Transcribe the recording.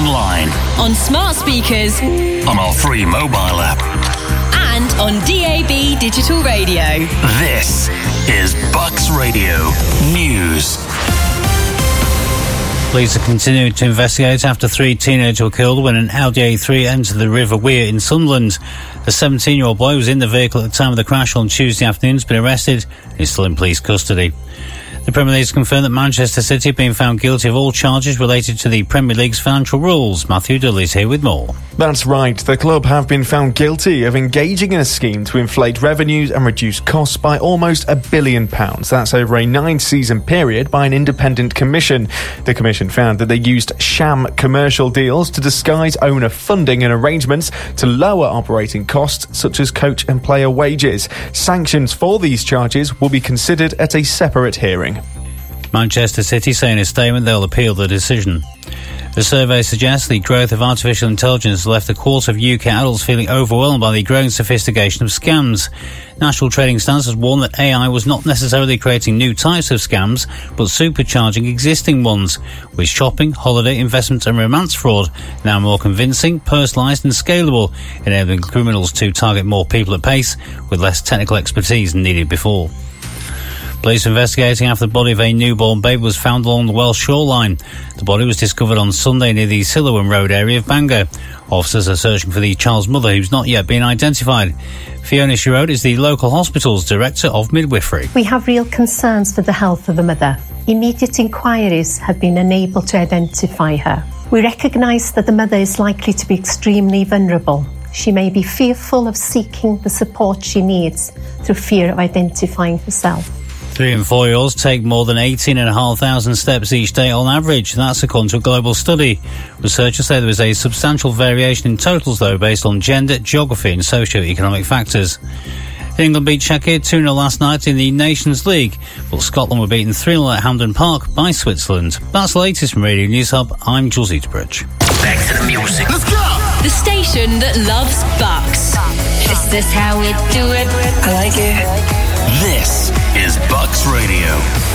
online, on smart speakers, on our free mobile app, and on DAB digital radio. This is Bucks Radio News. Police are continuing to investigate after 3 teenagers were killed when an Audi A3 entered the River Wear in Sunderland. The 17-year-old boy was in the vehicle at the time of the crash on Tuesday afternoon, has been arrested and is still in police custody. The Premier League has confirmed that Manchester City have been found guilty of all charges related to the Premier League's financial rules. Matthew Dull is here with more. That's right. The club have been found guilty of engaging in a scheme to inflate revenues and reduce costs by almost £1 billion. That's over a 9-season period by an independent commission. The commission found that they used sham commercial deals to disguise owner funding and arrangements to lower operating costs such as coach and player wages. Sanctions for these charges will be considered at a separate hearing. Manchester City say in a statement they'll appeal the decision. The survey suggests the growth of artificial intelligence has left a quarter of UK adults feeling overwhelmed by the growing sophistication of scams. National Trading Standards has warned that AI was not necessarily creating new types of scams, but supercharging existing ones, with shopping, holiday, investment and romance fraud now more convincing, personalised and scalable, enabling criminals to target more people at pace with less technical expertise than needed before. Police are investigating after the body of a newborn baby was found along the Welsh shoreline. The body was discovered on Sunday near the Siloam Road area of Bangor. Officers are searching for the child's mother, who's not yet been identified. Fiona Sherrod is the local hospital's Director of Midwifery. We have real concerns for the health of the mother. Immediate inquiries have been unable to identify her. We recognise that the mother is likely to be extremely vulnerable. She may be fearful of seeking the support she needs through fear of identifying herself. 3 and 4-year-olds take more than 18,500 steps each day on average. That's according to a global study. Researchers say there is a substantial variation in totals, though, based on gender, geography and socio-economic factors. England beat Czechia 2-0 last night in the Nations League, but Scotland were beaten 3-0 at Hampden Park by Switzerland. That's the latest from Radio News Hub. I'm Jules Eaterbridge. Back to the music. Let's go! The station that loves Bucks. Is this how we do it? I like it. This is Bucks Radio.